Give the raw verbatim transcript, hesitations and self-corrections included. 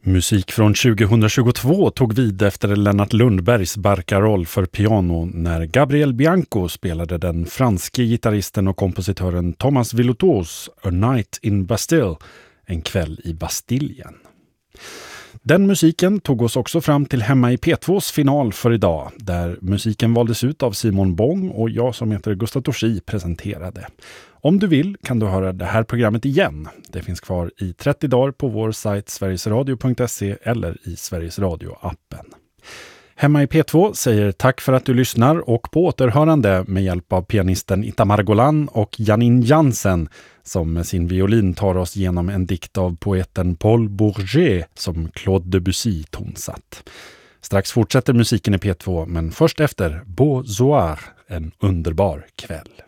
Musik från tjugohundratjugotvå tog vid efter Lennart Lundbergs Barcarolle för piano när Gabriel Bianco spelade den franske gitarristen och kompositören Thomas Villotos A Night in Bastille, en kväll i Bastiljen. Den musiken tog oss också fram till Hemma i P tvås final för idag, där musiken valdes ut av Simon Bong och jag som heter Gustaf Torsi presenterade. Om du vill kan du höra det här programmet igen. Det finns kvar i trettio dagar på vår sajt sverigesradio punkt se eller i Sveriges Radio-appen. Hemma i P två säger tack för att du lyssnar och på återhörande med hjälp av pianisten Itamar Golan och Janine Jansen som med sin violin tar oss genom en dikt av poeten Paul Bourget som Claude Debussy tonsatt. Strax fortsätter musiken i P två men först efter Beau Soir, en underbar kväll.